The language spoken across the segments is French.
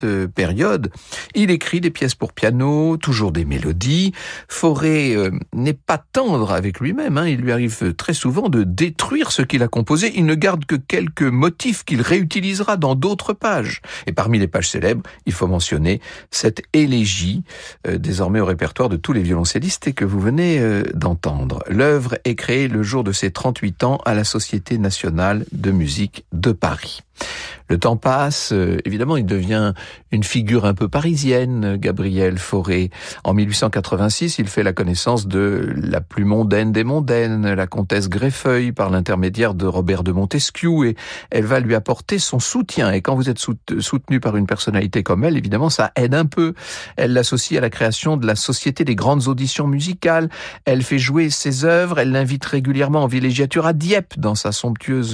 période, il écrit des pièces pour piano, toujours des mélodies. Fauré n'est pas tendre avec lui-même, il lui arrive très souvent de détruire ce qu'il a composé. Il ne garde que quelques motifs qu'il réutilisera dans d'autres pages. Et parmi les pages célèbres, il faut mentionner cette élégie, désormais au répertoire de tous les violoncellistes et que vous venez d'entendre. L'œuvre est créée le jour de ses 38 ans à la Société nationale de musique de Paris. Le temps passe, évidemment, il devient une figure un peu parisienne, Gabriel Fauré. En 1886, il fait la connaissance de la plus mondaine des mondaines, la comtesse Greffeuil, par l'intermédiaire de Robert de Montesquieu, et elle va lui apporter son soutien. Et quand vous êtes soutenu par une personnalité comme elle, évidemment, ça aide un peu. Elle l'associe à la création de la Société des grandes auditions musicales. Elle fait jouer ses œuvres, elle l'invite régulièrement en villégiature à Dieppe, dans sa somptueuse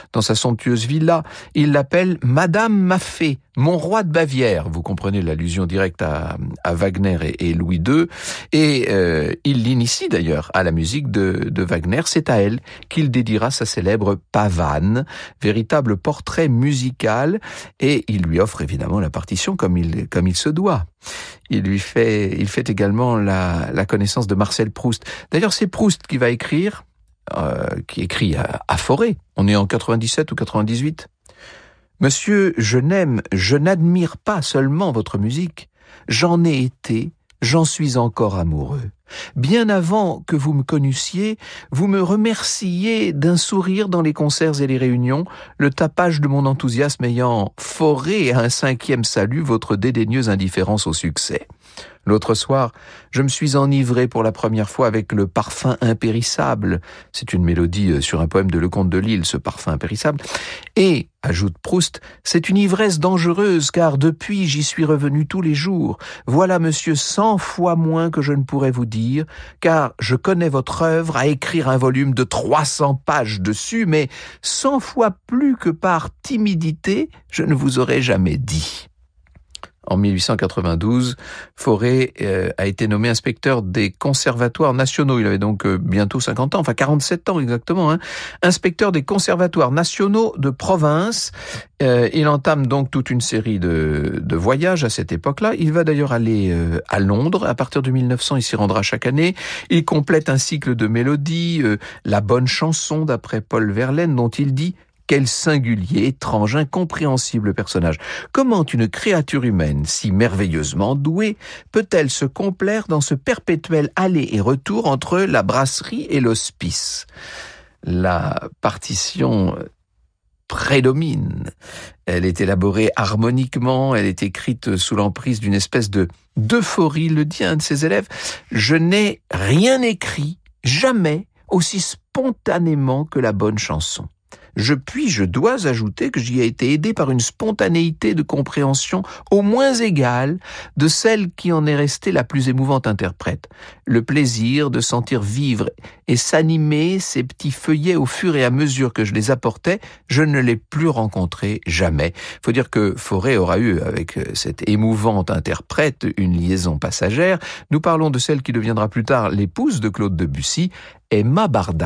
villa. Il l'appelle Madame Maffei, mon roi de Bavière. Vous comprenez l'allusion directe à Wagner et Louis II. Et il l'initie d'ailleurs à la musique de Wagner. C'est à elle qu'il dédiera sa célèbre Pavane, véritable portrait musical. Et il lui offre évidemment la partition comme il se doit. Il fait également la connaissance de Marcel Proust. D'ailleurs, c'est Proust qui va écrire, qui écrit à Fauré. On est en 97 ou 98. Monsieur, je n'admire pas seulement votre musique, j'en ai été, j'en suis encore amoureux. Bien avant que vous me connussiez, vous me remerciez d'un sourire dans les concerts et les réunions, le tapage de mon enthousiasme ayant foré à un 5e salut votre dédaigneuse indifférence au succès. L'autre soir, je me suis enivré pour la première fois avec le parfum impérissable. C'est une mélodie sur un poème de Lecomte de Lisle, ce parfum impérissable. Et, ajoute Proust, c'est une ivresse dangereuse, car depuis j'y suis revenu tous les jours. Voilà, monsieur, 100 fois moins que je ne pourrais vous dire, car je connais votre œuvre à écrire un volume de 300 pages dessus, mais 100 fois plus que par timidité, je ne vous aurais jamais dit. En 1892, Fauré a été nommé inspecteur des conservatoires nationaux. Il avait donc bientôt 50 ans, enfin 47 ans exactement. Inspecteur des conservatoires nationaux de province. Il entame donc toute une série de voyages à cette époque-là. Il va d'ailleurs aller à Londres. À partir de 1900, il s'y rendra chaque année. Il complète un cycle de mélodies, La bonne chanson d'après Paul Verlaine, dont il dit: quel singulier, étrange, incompréhensible personnage. Comment une créature humaine, si merveilleusement douée, peut-elle se complaire dans ce perpétuel aller et retour entre la brasserie et l'hospice? La partition prédomine. Elle est élaborée harmoniquement, elle est écrite sous l'emprise d'une espèce d'euphorie, le dit un de ses élèves. Je n'ai rien écrit, jamais, aussi spontanément que la bonne chanson. Je dois ajouter que j'y ai été aidé par une spontanéité de compréhension au moins égale de celle qui en est restée la plus émouvante interprète. Le plaisir de sentir vivre et s'animer ces petits feuillets au fur et à mesure que je les apportais, je ne l'ai plus rencontré jamais. Faut dire que Fauré aura eu avec cette émouvante interprète une liaison passagère. Nous parlons de celle qui deviendra plus tard l'épouse de Claude Debussy, Emma Bardas.